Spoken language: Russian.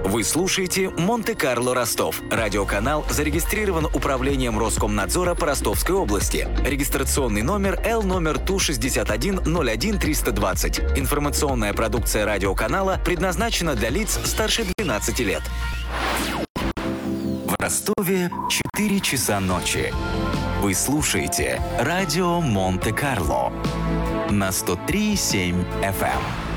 Вы слушаете «Монте-Карло Ростов». Радиоканал зарегистрирован Управлением Роскомнадзора по Ростовской области. Регистрационный номер Л номер ТУ-61-01-320. Информационная продукция радиоканала предназначена для лиц старше 12 лет. В Ростове 4 часа ночи. Вы слушаете радио Монте-Карло на 103,7 FM.